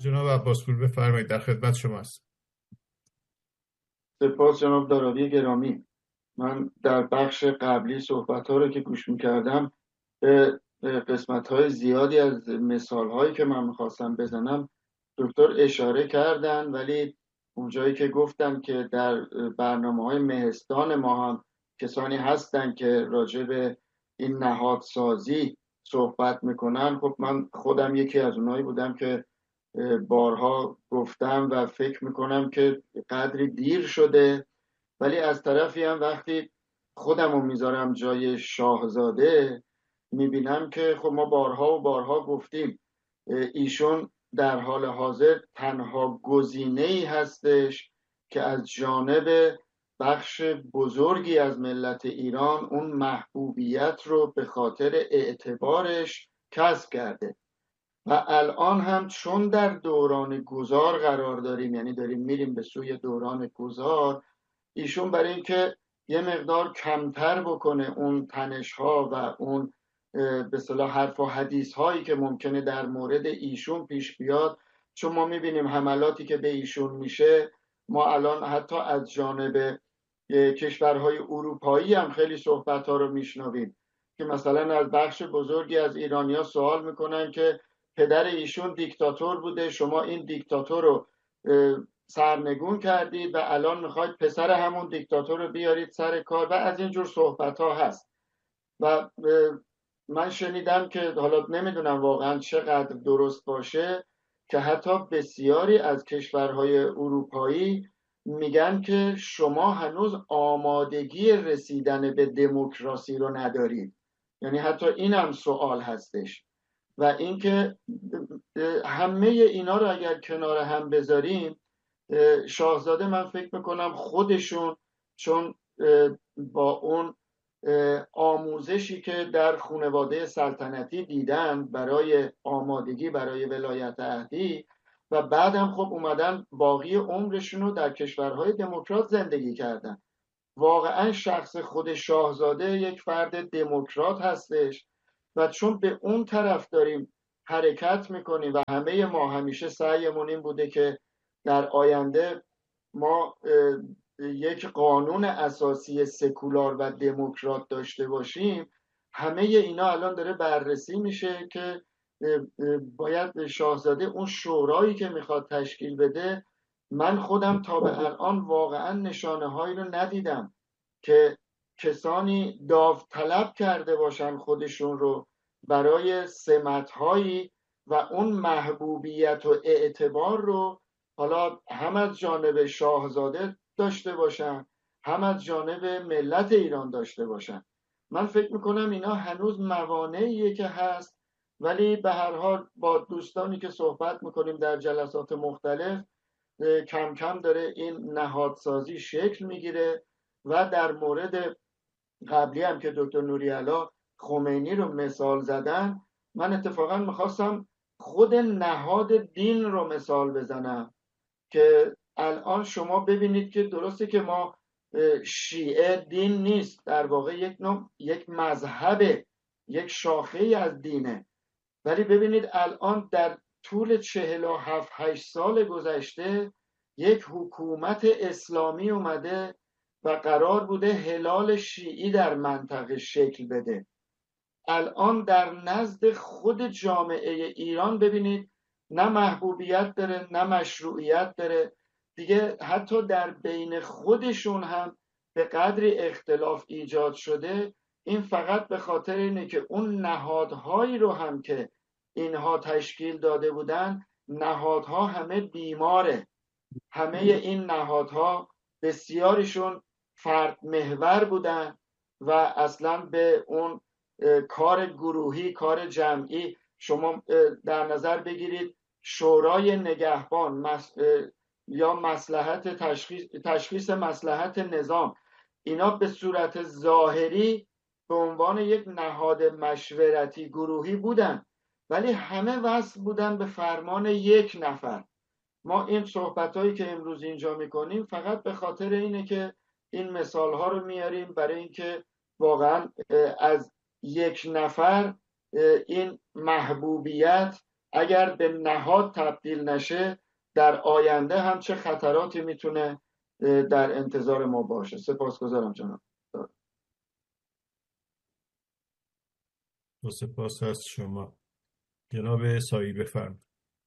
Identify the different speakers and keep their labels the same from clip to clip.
Speaker 1: جناب عباسپور بفرمایید، در خدمت شماست.
Speaker 2: سپاس جناب داراوی گرامی. من در بخش قبلی صحبت‌ها رو که گوش می‌کردم به قسمت‌های زیادی از مثال‌هایی که من می‌خواستم بزنم دکتر اشاره کردن، ولی اونجایی که گفتم که در برنامه‌های مهستان ما هم کسانی هستن که راجع به این نهادسازی صحبت میکنن، خب من خودم یکی از اونایی بودم که بارها گفتم و فکر میکنم که قدری دیر شده، ولی از طرفی هم وقتی خودم رو میذارم جای شاهزاده میبینم که خب ما بارها و بارها گفتیم ایشون در حال حاضر تنها گزینه‌ای هستش که از جانب بخش بزرگی از ملت ایران اون محبوبیت رو به خاطر اعتبارش کسب کرده و الان هم چون در دوران گذار قرار داریم، یعنی داریم میریم به سوی دوران گذار، ایشون برای اینکه یه مقدار کمتر بکنه اون تنش ها و اون به اصطلاح حرف و حدیث هایی که ممکنه در مورد ایشون پیش بیاد، چون ما میبینیم حملاتی که به ایشون میشه، ما الان حتی از جانب کشورهای اروپایی هم خیلی صحبت ها رو میشنویم که مثلا از بخش بزرگی از ایرانیا سوال میکنن که پدر ایشون دیکتاتور بوده، شما این دیکتاتور رو سرنگون کردید و الان میخواید پسر همون دیکتاتور رو بیارید سر کار و از اینجور صحبت ها هست. و من شنیدم که حالا نمیدونم واقعا چقدر درست باشه که حتی بسیاری از کشورهای اروپایی میگن که شما هنوز آمادگی رسیدن به دموکراسی رو ندارید، یعنی حتی اینم سوال هستش. و اینکه همه اینا رو اگر کنار هم بذاریم، شاهزاده من فکر میکنم خودشون چون با اون آموزشی که در خانواده سلطنتی دیدن برای آمادگی برای ولایت عهدی و بعدم خب اومدن باقی عمرشون رو در کشورهای دموکرات زندگی کردن، واقعا شخص خود شاهزاده یک فرد دموکرات هستش و چون به اون طرف داریم حرکت میکنیم و همه ما همیشه سعیمون این بوده که در آینده ما یک قانون اساسی سکولار و دموکرات داشته باشیم، همه اینا الان داره بررسی میشه که باید شاهزاده اون شورایی که میخواد تشکیل بده، من خودم تا به الان واقعا نشانه هایی رو ندیدم که کسانی داوطلب کرده باشن خودشون رو برای سمت‌هایی و اون محبوبیت و اعتبار رو حالا هم از جانب شاهزاده داشته باشن هم از جانب ملت ایران داشته باشن. من فکر میکنم اینا هنوز موانعیه که هست، ولی به هر حال با دوستانی که صحبت میکنیم در جلسات مختلف کم کم داره این نهادسازی شکل میگیره و در مورد قبلی هم که دکتر نوری‌علا خمینی رو مثال زدن، من اتفاقا میخواستم خود نهاد دین رو مثال بزنم که الان شما ببینید که درسته که ما شیعه دین نیست، در واقع یک مذهب، یک شاخه از دینه، ولی ببینید الان در طول 47-8 سال گذشته یک حکومت اسلامی اومده و قرار بوده هلال شیعی در منطقه شکل بده. الان در نزد خود جامعه ایران ببینید نه محبوبیت داره نه مشروعیت داره دیگه، حتی در بین خودشون هم به قدری اختلاف ایجاد شده. این فقط به خاطر اینه که اون نهادهایی رو هم که اینها تشکیل داده بودن، نهادها همه بیماره، همه این نهادها بسیارشون فرد محور بودن و اصلا به اون کار گروهی، کار جمعی، شما در نظر بگیرید شورای نگهبان یا مصلحت تشخیص مصلحت نظام، اینا به صورت ظاهری به عنوان یک نهاد مشورتی گروهی بودن، ولی همه وصل بودن به فرمان یک نفر. ما این صحبتایی که امروز اینجا میکنیم فقط به خاطر اینه که این مثالها رو میاریم برای اینکه واقعا از یک نفر این محبوبیت اگر به نهاد تبدیل نشه در آینده هم چه خطراتی میتونه در انتظار ما باشه. سپاسگزارم جناب.
Speaker 1: با سپاس از شما. جناب سایی بفرمایید.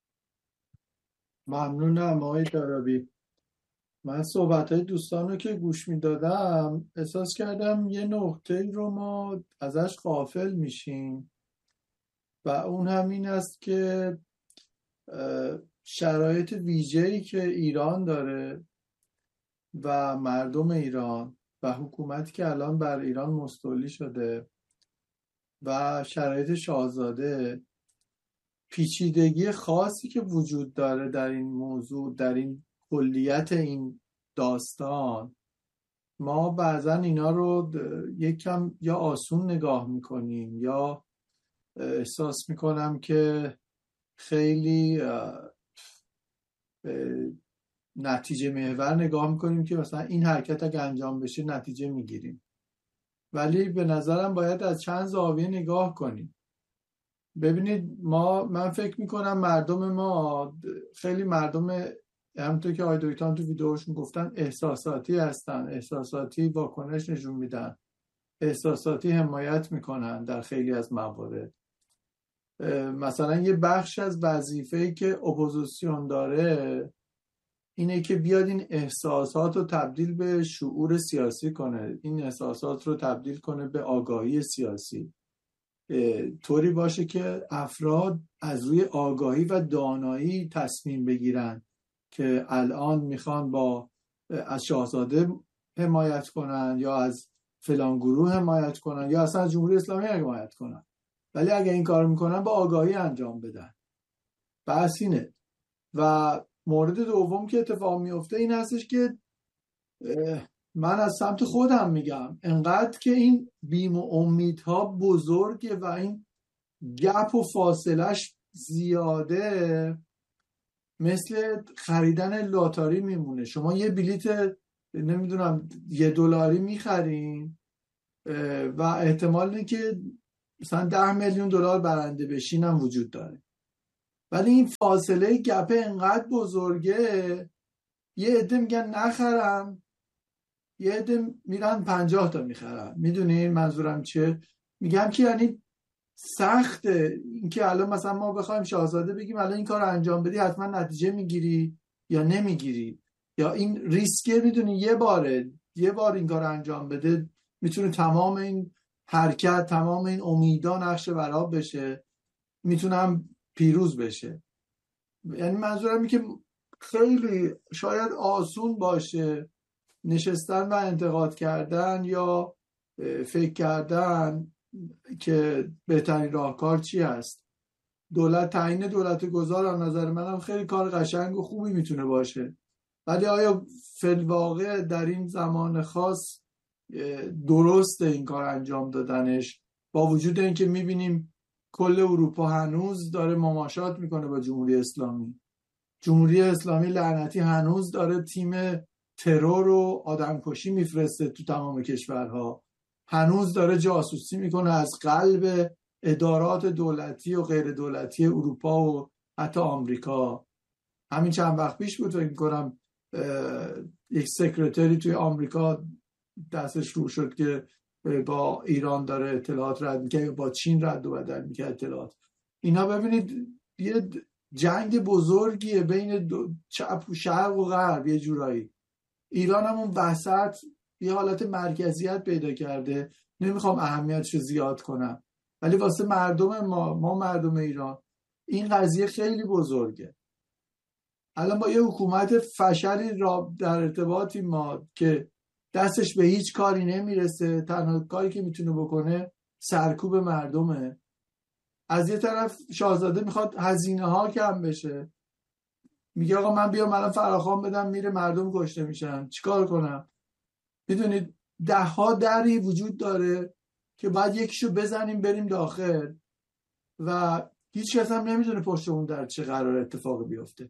Speaker 3: ممنونم آقای دارابی. من صحبت‌های دوستان رو که گوش میدادم احساس کردم یه نقطه رو ما ازش غافل میشیم و اون همین است که شرایط ویژه‌ای که ایران داره و مردم ایران و حکومتی که الان بر ایران مستولی شده و شرایط شاهزاده، پیچیدگی خاصی که وجود داره در این موضوع، در این کلیت این داستان، ما بعضا اینا رو یکم یا آسون نگاه میکنیم یا احساس میکنم که خیلی نتیجه محور نگاه میکنیم که مثلا این حرکت اگه انجام بشه نتیجه میگیریم، ولی به نظرم باید از چند زاویه نگاه کنیم. ببینید من فکر میکنم مردم ما خیلی مردم، همونطور که آقای دکتر تو ویدیوشون گفتن، احساساتی هستن، احساساتی واکنش نشون میدن، احساساتی حمایت میکنن در خیلی از موارد. مثلا یه بخش از وظیفه‌ای که اپوزیسیون داره اینه که بیاد این احساسات رو تبدیل به شعور سیاسی کنه، این احساسات رو تبدیل کنه به آگاهی سیاسی، طوری باشه که افراد از روی آگاهی و دانایی تصمیم بگیرن که الان میخوان از شاهزاده حمایت کنن یا از فلان گروه حمایت کنن یا اصلا از جمهوری اسلامی حمایت کنن، ولی اگه این کار میکنن با آگاهی انجام بدن. بحث اینه. و مورد دوم که اتفاق میفته این هستش که من از سمت خودم میگم انقدر که این بیم و امیدها بزرگه و این گپ و فاصلش زیاده، مثل خریدن لاتاری میمونه. شما یه بلیت نمیدونم $1 میخرین و احتمال اینه که مثلا 10 میلیون دلار برنده بشین هم وجود داره، ولی این فاصله گپ انقدر بزرگه یه عده میگن نخرم، یه عده میرن 50 تا میخرن. میدونین منظورم چیه؟ میگم که یعنی سخته اینکه الان مثلا ما بخوایم شاهزاده بگیم الان این کار رو انجام بدی حتما نتیجه میگیری یا نمیگیری، یا این ریسکه. میدونی یه بار این کار رو انجام بده میتونه تمام این حرکت، تمام این امیدا نقش برآب بشه، میتونم پیروز بشه. یعنی منظورم اینه که خیلی شاید آسون باشه نشستن و انتقاد کردن یا فکر کردن که بهترین راهکار چی هست. تعیین دولت گذار از نظر منم خیلی کار قشنگ و خوبی میتونه باشه، ولی آیا فی‌الواقع در این زمان خاص درسته این کار انجام دادنش، با وجود اینکه میبینیم کل اروپا هنوز داره مماشات میکنه با جمهوری اسلامی. جمهوری اسلامی لعنتی هنوز داره تیم ترور و آدمکشی میفرسته تو تمام کشورها، هنوز داره جاسوسی میکنه از قلب ادارات دولتی و غیر دولتی اروپا و حتی آمریکا. همین چند وقت پیش بود فکر کنم یک سکرتری توی آمریکا دستش رو شد که با ایران داره اطلاعات رد میکنه، با چین رد و بدل میکنه اطلاعات. اینا ببینید یه جنگ بزرگیه بین شرق و غرب. یه جورایی ایران هم اون وسط یه حالت مرکزیت پیدا کرده. نمیخوام اهمیتش رو زیاد کنم، ولی واسه مردم ما مردم ایران این قضیه خیلی بزرگه. الان با یه حکومت فشلی را در ارتباطی ما که دستش به هیچ کاری نمیرسه، تنها کاری که میتونه بکنه سرکوب مردمه. از یه طرف شاهزاده میخواد هزینه ها کم بشه، میگه آقا من بیام الان فراخوان بدم میره مردم کشته میشن، چیکار کنم؟ میدونید 10 دری وجود داره که باید یکیشو بزنیم بریم داخل و هیچ کس هم نمیدونه پشت اون در چه قرار اتفاق بیفته.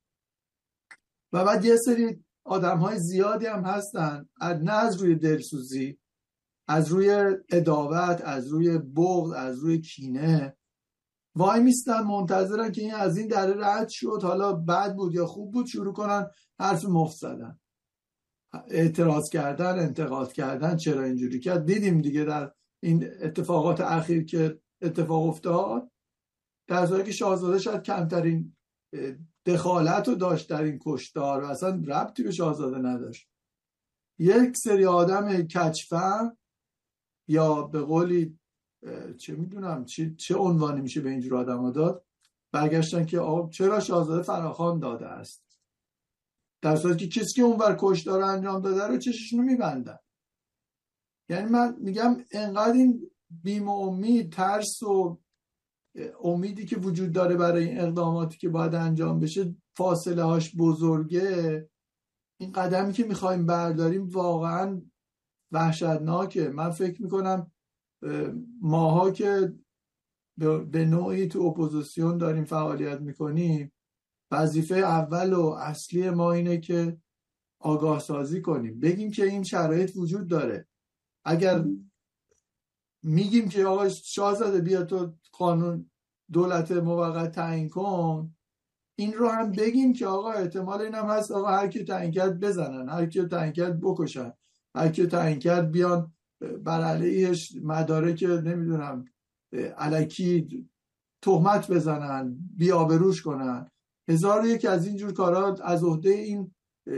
Speaker 3: و بعد یه سری آدم‌های زیادی هم هستن نه از روی دلسوزی، از روی عداوت، از روی بغض، از روی کینه وای میستن منتظرن که این از این دره رد شد، حالا بد بود یا خوب بود، شروع کنن حرف مفت زدن، اعتراض کردن، انتقاد کردن، چرا اینجوری کرد. دیدیم دیگه در این اتفاقات اخیر که اتفاق افتاد، در صورتی که شاهزاده شاید کمترین دخالت رو داشت در این کشتار و اصلا ربطی به شاهزاده نداشت. یک سری آدم کچفهم یا به قولی چه میدونم چه عنوانی میشه به اینجور آدم ها داد، برگشتن که آقا چرا شاهزاده فراخوان داده است، در صورتی که کسی که اونور کشتار رو انجام داده رو چششونو میبندن. یعنی من میگم انقدر این بیم و امید، ترس و امیدی که وجود داره برای این اقداماتی که باید انجام بشه فاصله هاش بزرگه. این قدمی که میخوایم برداریم واقعا وحشتناکه. من فکر میکنم ماها که به نوعی تو اپوزیسیون داریم فعالیت میکنیم، وظیفه اول و اصلی ما اینه که آگاه سازی کنیم، بگیم که این شرایط وجود داره. اگر میگیم که آقا شاهزاده بیا تو قانون دولت موقت تعیین کن، این رو هم بگیم که آقا احتمال این هم هست آقا هر کی تعیین کرد بزنن، هر کی تعیین کرد بکشن، هر کی تعیین کرد بیان بر علیهش مدارک نمیدونم الکی تهمت بزنن، بی‌آبروش کنن. هزار و یک از اینجور کارا از عهده این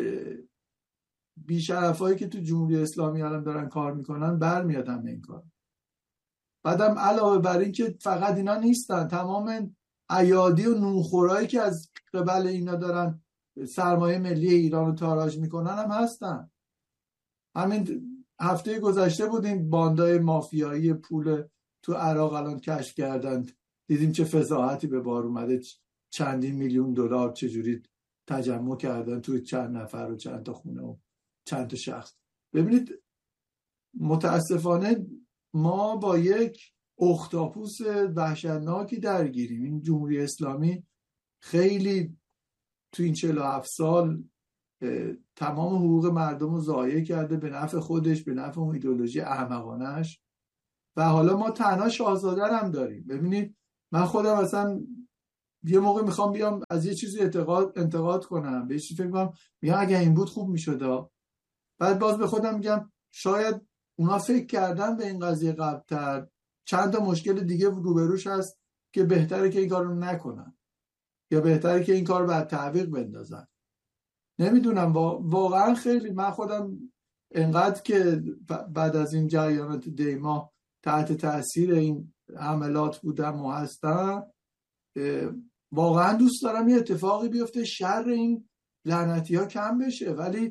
Speaker 3: بی‌شرفایی که تو جمهوری اسلامی الان دارن کار میکنن برمیاد همه این کار. بعدم علاوه بر این که فقط اینا نیستن، تمام ایادی و نونخورایی که از قبل اینا دارن سرمایه ملی ایران رو تاراج میکنن هم هستن. همین هفته گذشته بود این باندای مافیایی پول تو عراق الان کشف کردن، دیدیم چه فضاحتی به بار اومده، چندین میلیون دلار چجوری تجمع کردن توی چند نفر و چند تا خونه و چند تا شخص. ببینید متاسفانه ما با یک اختاپوس وحشتناکی درگیریم. این جمهوری اسلامی خیلی تو این 47 سال تمام حقوق مردم رو ضایع کرده به نفع خودش، به نفع اون ایدئولوژی احمقانش، و حالا ما تنها شاهزاده هم داریم. ببینید من خودم اصلا یه موقع میخوام بیام از یه چیزی انتقاد کنم، به چیزی فکر کنم، میگم اگه این بود خوب میشد. بعد باز به خودم میگم شاید اونا فکر کردن به این قضیه قبل‌تر، چند تا مشکل دیگه روبروش هست که بهتره که این کار رو نکنن یا بهتره که این کار رو بعد تعویق بندازن. نمیدونم واقعا خیلی من خودم انقدر که بعد از این جریانات دیما تحت تاثیر این حملات بودم و هستم، واقعا دوست دارم یه اتفاقی بیفته، شر این لعنتی ها کم بشه، ولی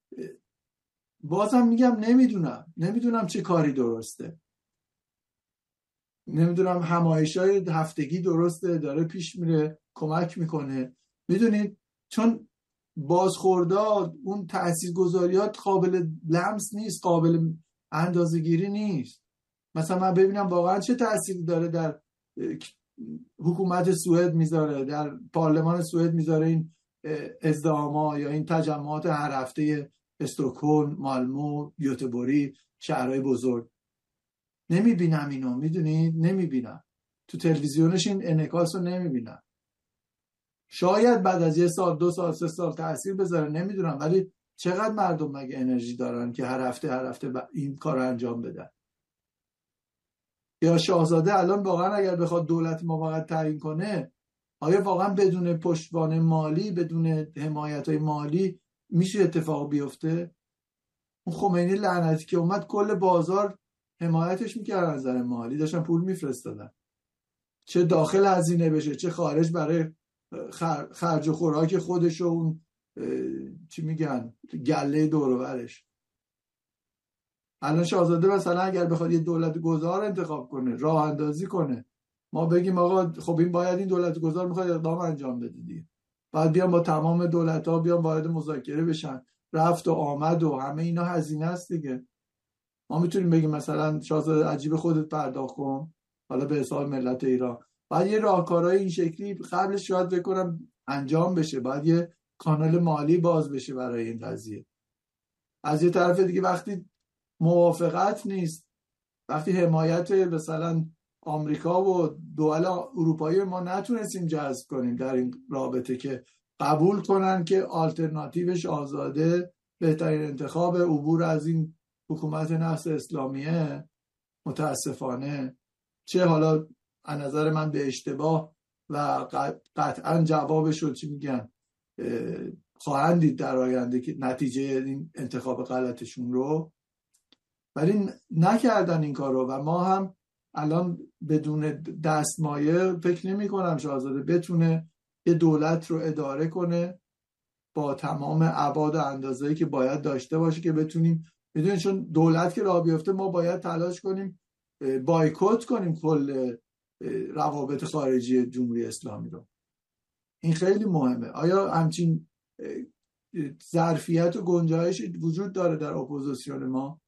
Speaker 3: بازم میگم نمیدونم چه کاری درسته. نمیدونم همایش‌های هفتگی درسته، داره پیش میره، کمک میکنه. میدونید چون بازخورداد اون تاثیرگذاریات قابل لمس نیست، قابل اندازه‌گیری نیست. مثلا من ببینم واقعا چه تأثیری داره در حکومت سوئد میذاره، در پارلمان سوئد میذاره این ازدحاما یا این تجمعات هر هفته استکهلم، مالمو، گوتهبوری، شهرهای بزرگ. نمیبینم اینو، میدونید نمیبینم تو تلویزیونش این انعکاس رو نمیبینم. شاید بعد از 1 سال 2 سال 3 سال تأثیر بذاره، نمیدونم، ولی چقدر مردم مگه انرژی دارن که هر هفته این کار رو انجام بدن؟ یا شاهزاده الان واقعا اگر بخواد دولت موقت تعیین کنه، آیا واقعا بدون پشتوانه مالی، بدون حمایت‌های مالی میشه اتفاق بیفته؟ اون خمینی لعنتی که اومد کل بازار حمایتش میکرد، از نظر مالی داشتن پول میفرستادن، چه داخل هزینه بشه چه خارج، برای خرج و خوراک خودش و اون چی میگن گله دور و برش. الان شاهزاده مثلا اگر بخواد یه دولت گذار انتخاب کنه، راه اندازی کنه، ما بگیم آقا خب این باید این دولت گذار میخواد اقدام انجام بده دیگه، بعد بیان با تمام دولت‌ها بیان وارد مذاکره بشن، رفت و آمد و همه اینا هزینه است دیگه. ما میتونیم بگیم مثلا شاهزاده عجیب خودت پرداخت کن حالا به حساب ملت ایران، بعد یه راهکارهای این شکلی قبلش شاید بکنم انجام بشه، بعد یه کانال مالی باز بشه برای این قضیه. از یه طرف دیگه وقتی موافقت نیست، وقتی حمایت مثلا آمریکا و دول اروپایی ما نتونستیم جذب کنیم در این رابطه که قبول کنن که آلترناتیوش آزاده بهترین انتخاب عبور از این حکومت نفس اسلامیه. متاسفانه چه حالا از نظر من به اشتباه و قطعا جوابش رو چی میگن خواهند دید در آینده که نتیجه این انتخاب غلطشون رو، ولی نکردن این کار رو و ما هم الان بدون دستمایه فکر نمی کنم شاهزاده بتونه یه دولت رو اداره کنه با تمام ابعاد و اندازه‌ای که باید داشته باشه که بتونیم، میدونید چون دولت که راه بیفته ما باید تلاش کنیم بایکوت کنیم کل روابط خارجی جمهوری اسلامی رو. این خیلی مهمه. آیا همچین ظرفیت و گنجایش وجود داره در اپوزیسیون ما؟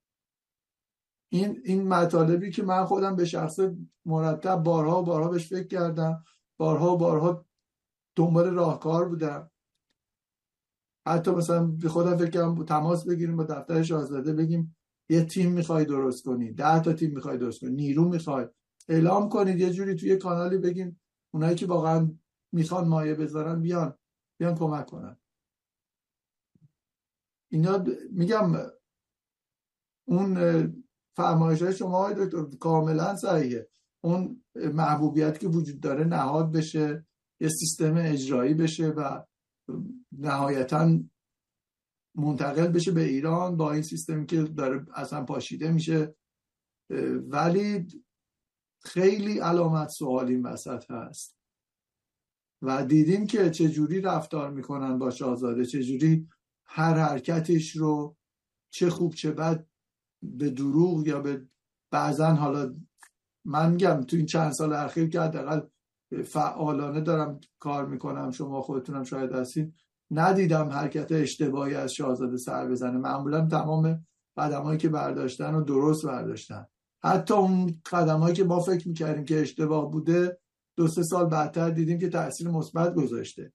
Speaker 3: این مطالبی که من خودم به شخص مرتب بارها و بارها بهش فکر کردم، بارها و بارها دنبال راهکار بودم. حتی مثلا به خودم فکر کردم تماس بگیریم با دفتر شاهزاده بگیم یه تیم میخوای درست کنی، 10 تا تیم میخوای درست کنی، نیرو میخوای اعلام کنید، یه جوری توی کانالی بگیم اونایی که واقعا میخوان مایه بذارن بیان کمک کنن. اینا میگم اون فرمایش‌های شما آقای دکتر کاملا صحیحه. اون محبوبیت که وجود داره نهاد بشه، یه سیستم اجرایی بشه و نهایتاً منتقل بشه به ایران با این سیستمی که داره اصلا پاشیده میشه. ولی خیلی علامت سوال این وسط هست و دیدیم که چجوری رفتار میکنن با شاهزاده، چجوری هر حرکتش رو چه خوب چه بد به دروغ یا به بعضن، حالا من میگم تو این چند سال اخیر که حداقل فعالانه دارم کار میکنم، شما خودتونم شاید هستین، ندیدم حرکت اشتباهی از شاهزاده سر بزنه. معمولا تمام قدمایی که برداشتن رو درست برداشتن، حتی اون قدمایی که ما فکر میکردیم که اشتباه بوده 2-3 سال بعدتر دیدیم که تأثیر مثبت گذاشته.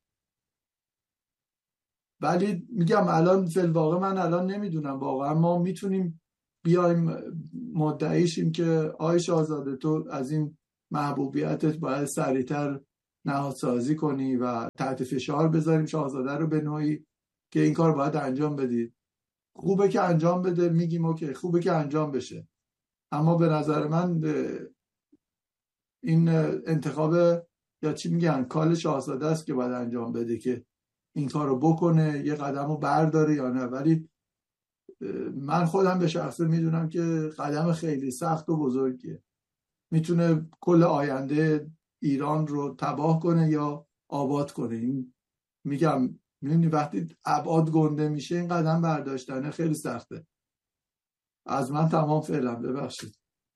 Speaker 3: ولی میگم الان فی الواقع من الان نمیدونم واقعا ما میتونیم بیایم مدعیشیم که آی شاهزاده تو از این محبوبیتت باید سریعتر نهادسازی کنی و تحت فشار بذاریم شاهزاده رو به نوعی که این کار باید انجام بدید. خوبه که انجام بده، میگیم اوکی خوبه که انجام بشه، اما به نظر من این انتخاب یا چی میگن کال شاهزاده است که باید انجام بده که این کار رو بکنه، یه قدم رو برداره یا نه. ولی من خودم به شخصه میدونم که قدم خیلی سخت و بزرگیه، میتونه کل آینده ایران رو تباه کنه یا آباد کنه. این میگم میدونی وقتی ابعاد گنده میشه این قدم برداشتنه خیلی سخته. از من تمام فعلا، ببخشید.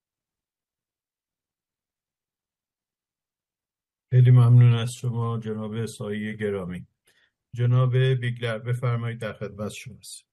Speaker 1: خیلی ممنون از شما جناب سایه گرامی. جناب بیگلر بفرمایید، در خدمت شماست.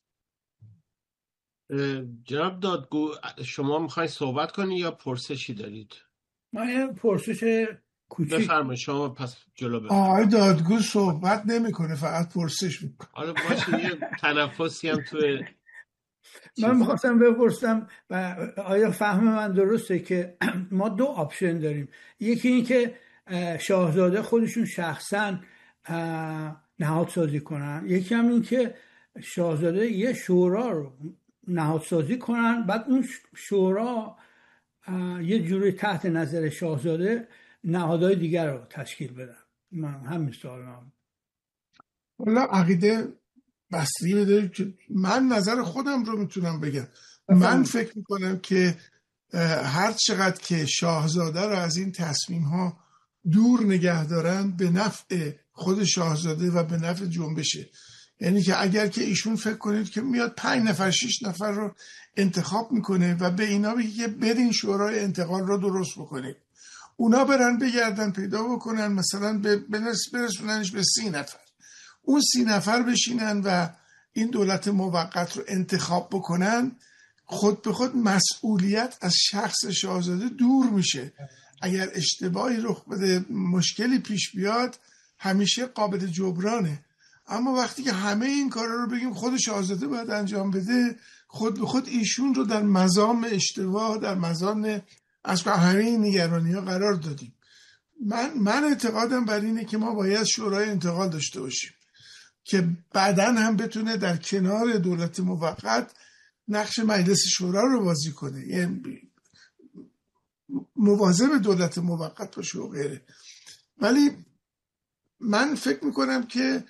Speaker 4: جناب دادگو شما میخواین صحبت کنید یا پرسشی دارید؟
Speaker 5: من یه پرسش کوچیک.
Speaker 4: بفرمایید شما پس جلو بفرمایید.
Speaker 6: آقای دادگو صحبت نمیکنه، فقط پرسش میکنه.
Speaker 4: حالا باشه یه تنفسی هم توی
Speaker 5: من میخواستم بپرسم آیا فهم من درسته که ما 2 آپشن داریم، یکی این که شاهزاده خودشون شخصا نهادسازی کنن، یکی هم این که شاهزاده یه شورا رو نهادسازی کنن، بعد اون شورا یه جوری تحت نظر شاهزاده نهادهای دیگر رو تشکیل بدن. من همین سوال هم.
Speaker 6: والا عقیده بستگی داره که من نظر خودم رو میتونم بگم. من فکر میکنم که هر چقدر که شاهزاده رو از این تصمیم ها دور نگه دارن به نفع خود شاهزاده و به نفع جنبشه. یعنی که اگر که ایشون فکر کنید که میاد 5 نفر 6 نفر رو انتخاب میکنه و به اینا بگه که برین شورای انتقال رو درست بکنید، اونا برن بگردن پیدا بکنن مثلا برسوننش به 30 نفر، اون 30 نفر بشینن و این دولت موقت رو انتخاب بکنن، خود به خود مسئولیت از شخص شاهزاده دور میشه. اگر اشتباهی رخ بده، مشکلی پیش بیاد، همیشه قابل جبرانه. اما وقتی که همه این کارا رو بگیم خود شاهزاده باید انجام بده، خود به خود ایشون رو در مزام اشتباه، در مزام از همه نگرانی ها قرار دادیم. من اعتقادم بر اینه که ما باید شورای انتقال داشته باشیم که بعداً هم بتونه در کنار دولت موقت نقش مجلس شورا رو بازی کنه، یعنی مواظب دولت موقت باشه و غیره. ولی من فکر میکنم که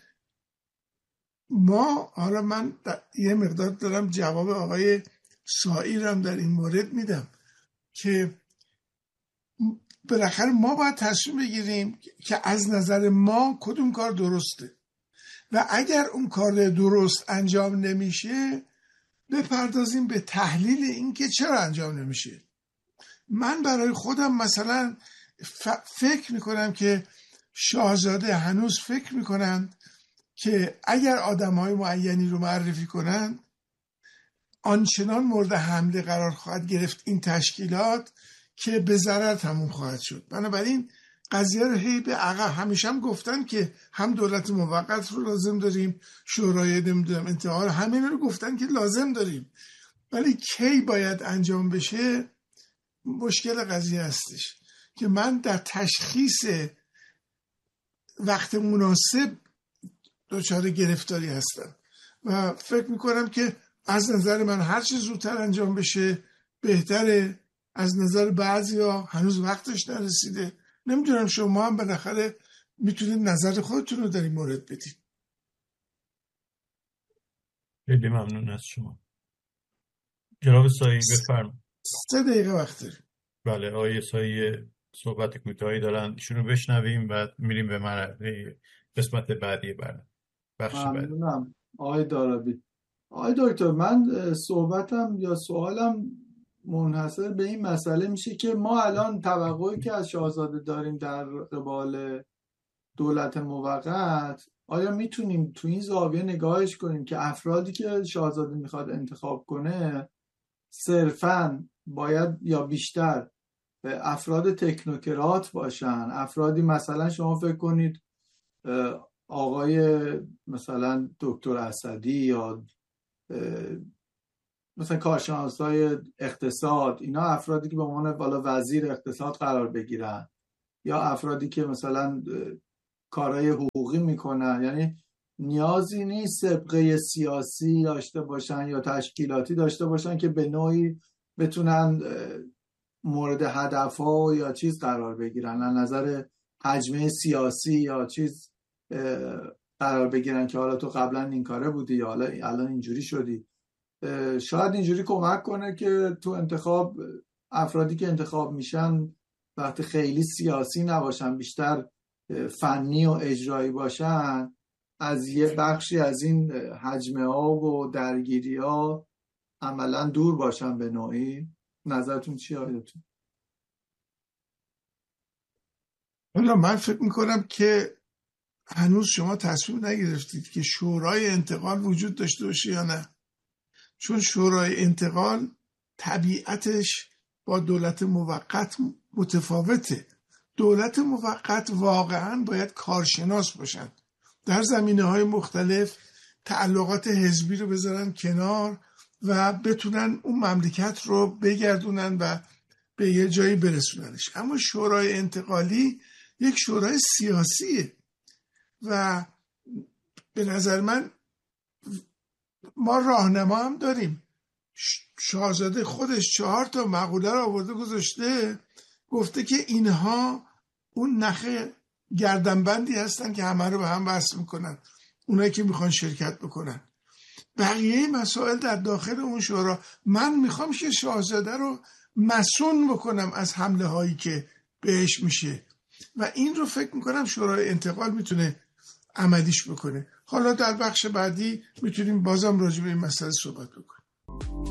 Speaker 6: ما، حالا من یه مقدار دارم جواب آقای سائی رم در این مورد میدم که بالاخره ما باید تصمیم بگیریم که از نظر ما کدوم کار درسته و اگر اون کار درست انجام نمیشه بپردازیم به تحلیل این که چرا انجام نمیشه. من برای خودم مثلا فکر میکنم که شاهزاده هنوز فکر میکنند که اگر آدمهای معینی رو معرفی کنند آنچنان مورد حمله قرار خواهد گرفت این تشکیلات که به ضرر تموم خواهد شد. بنابراین قضیه رو هی به عقب، همیشه هم گفتن که هم دولت موقت رو لازم داریم، شورای نمیدونم انتقال، همین رو گفتن که لازم داریم، ولی کی باید انجام بشه مشکل قضیه هستش که من در تشخیص وقت مناسب دچار گرفتاری هستم و فکر میکنم که از نظر من هر چه زودتر انجام بشه بهتره. از نظر بعضیا هنوز وقتش نرسیده. نمیدونم شما هم بالاخره میتونید نظر خودتون رو در این مورد بدید.
Speaker 1: خیلی ممنون از شما. جناب سائی بفرمایید.
Speaker 6: 3 دقیقه وقت داریم.
Speaker 1: بله، آقای سائی صحبت کوتاهی دارن، ایشون رو بشنویم بعد میریم به مرحله قسمت بعدی برنامه. بخش بعدی.
Speaker 3: ممنونم آقای دارابی. آقای دکتر، من صحبتم یا سوالم منحصر به این مسئله میشه که ما الان توقعی که از شاهزاده داریم در قبال دولت موقت، آیا میتونیم تو این زاویه نگاهش کنیم که افرادی که شاهزاده میخواد انتخاب کنه صرفاً باید یا بیشتر افراد تکنوکرات باشن، افرادی مثلا شما فکر کنید آقای مثلا دکتر اسدی یا مثلا کارشناسای اقتصاد، اینا افرادی که به عنوان بالا وزیر اقتصاد قرار بگیرن، یا افرادی که مثلا کارهای حقوقی میکنن. یعنی نیازی نیست سابقه سیاسی داشته باشن یا تشکیلاتی داشته باشن که به نوعی بتونن مورد هدفها یا چیز قرار بگیرن، از نظر حجمه سیاسی یا چیز قرار بگیرن که حالا تو قبلا این کاره بودی یا حالا الان اینجوری شدی. شاید اینجوری کمک کنه که تو انتخاب افرادی که انتخاب میشن وقتی خیلی سیاسی نباشن، بیشتر فنی و اجرایی باشن، از یه بخشی از این حجمه ها و درگیری ها عملا دور باشن به نوعی. نظرتون چیه آیدتون؟
Speaker 6: حالا من فکر میکنم که هنوز شما تصمیم نگرفتید که شورای انتقال وجود داشته باشه یا نه، چون شورای انتقال طبیعتش با دولت موقت متفاوته. دولت موقت واقعا باید کارشناس باشن، در زمینه‌های مختلف تعلقات حزبی رو بذارن کنار و بتونن اون مملکت رو بگردونن و به یه جایی برسوننش. اما شورای انتقالی یک شورای سیاسیه و به نظر من ما راهنما هم داریم. شاهزاده خودش 4 مقوله رو آورده گذاشته، گفته که اینها اون نخ گردنبندی هستن که همه رو به هم وصل میکنن، اونایی که میخوان شرکت بکنن. بقیه مسائل در داخل اون شورا. من میخوام که شاهزاده رو مسئول بکنم از حمله هایی که بهش میشه و این رو فکر میکنم شورای انتقال میتونه عملیش بکنه. حالا در بخش بعدی میتونیم بازم راجع به این مسئله صحبت بکنیم.